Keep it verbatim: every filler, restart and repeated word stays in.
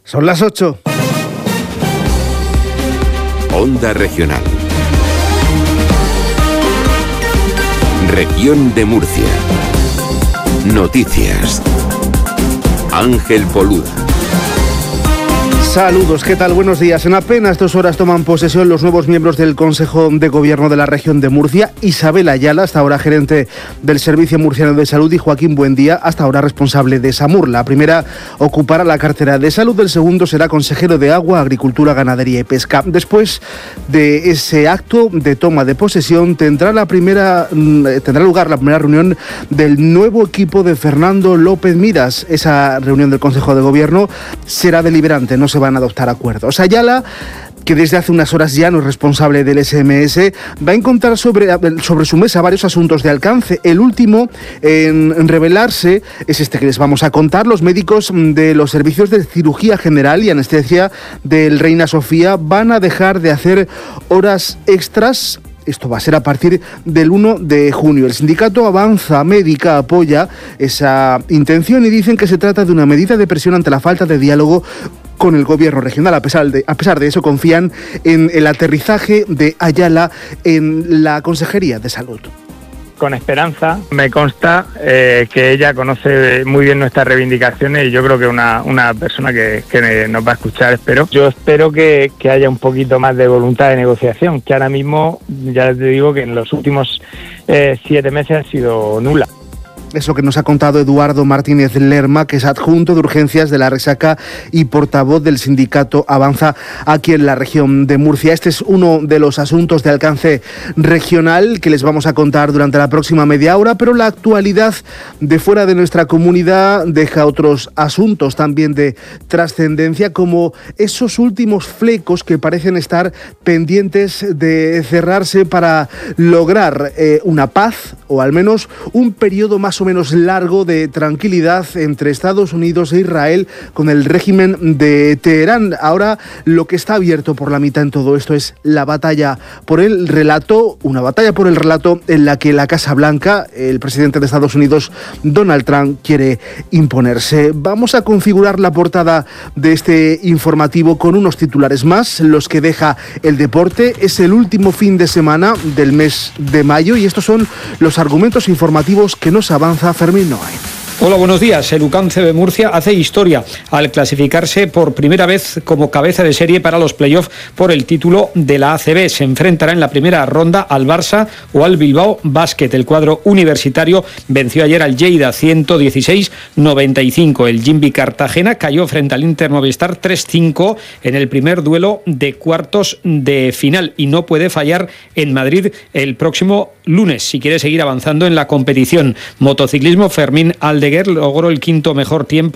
Son las ocho. Onda Regional. Región de Murcia. Noticias. Ángel Poluda. Saludos, ¿qué tal? Buenos días. En apenas dos horas toman posesión los nuevos miembros del Consejo de Gobierno de la Región de Murcia. Isabel Ayala, hasta ahora gerente del Servicio Murciano de Salud, y Joaquín Buendía, hasta ahora responsable de SAMUR. La primera ocupará la cartera de Salud, el segundo será consejero de Agua, Agricultura, Ganadería y Pesca. Después de ese acto de toma de posesión tendrá, la primera, tendrá lugar la primera reunión del nuevo equipo de Fernando López Miras. Esa reunión del Consejo de Gobierno será deliberante, no se va van a adoptar acuerdos. Ayala, que desde hace unas horas ya no es responsable del S M S, va a encontrar sobre, sobre su mesa varios asuntos de alcance. El último en revelarse es este que les vamos a contar. Los médicos de los servicios de cirugía general y anestesia del Reina Sofía van a dejar de hacer horas extras. Esto va a ser a partir del uno de junio. El sindicato Avanza Médica apoya esa intención y dicen que se trata de una medida de presión ante la falta de diálogo con el gobierno regional. A pesar de, a pesar de eso, confían en el aterrizaje de Ayala en la Consejería de Salud. Con esperanza, me consta eh, que ella conoce muy bien nuestras reivindicaciones y yo creo que una, una persona que, que nos va a escuchar, espero. Yo espero que, que haya un poquito más de voluntad de negociación, que ahora mismo, ya te digo que en los últimos eh, siete meses ha sido nula. Eso que nos ha contado Eduardo Martínez Lerma, que es adjunto de urgencias de la Resaca y portavoz del sindicato Avanza aquí en la región de Murcia. Este es uno de los asuntos de alcance regional que les vamos a contar durante la próxima media hora, pero la actualidad de fuera de nuestra comunidad deja otros asuntos también de trascendencia, como esos últimos flecos que parecen estar pendientes de cerrarse para lograr eh, una paz, o al menos un periodo más o menos largo de tranquilidad entre Estados Unidos e Israel con el régimen de Teherán. Ahora lo que está abierto por la mitad en todo esto es la batalla por el relato, una batalla por el relato en la que la Casa Blanca, el presidente de Estados Unidos, Donald Trump, quiere imponerse. Vamos a configurar la portada de este informativo con unos titulares más, los que deja el deporte. Es el último fin de semana del mes de mayo y estos son los argumentos informativos que nos avanza Fermín Noay. Hola, buenos días. El U C A M C B Murcia hace historia al clasificarse por primera vez como cabeza de serie para los playoffs por el título de la A C B. Se enfrentará en la primera ronda al Barça o al Bilbao Basket. El cuadro universitario venció ayer al Lleida ciento dieciséis a noventa y cinco. El Jimby Cartagena cayó frente al Inter Movistar tres cinco en el primer duelo de cuartos de final y no puede fallar en Madrid el próximo lunes si quiere seguir avanzando en la competición. Motociclismo, Fermín Aldeguer logró el quinto mejor tiempo